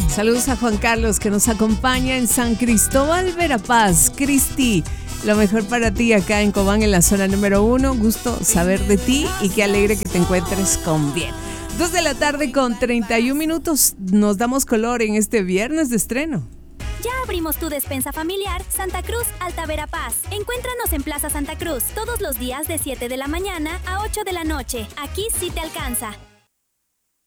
Saludos a Juan Carlos que nos acompaña en San Cristóbal, Verapaz. Cristi, lo mejor para ti acá en Cobán, en la zona número 1. Gusto saber de ti y qué alegre que te encuentres con bien. 2 de la tarde con 31 minutos. Nos damos color en este viernes de estreno. Ya abrimos tu despensa familiar Santa Cruz Alta Verapaz. Encuéntranos en Plaza Santa Cruz todos los días de 7 de la mañana a 8 de la noche. Aquí sí te alcanza.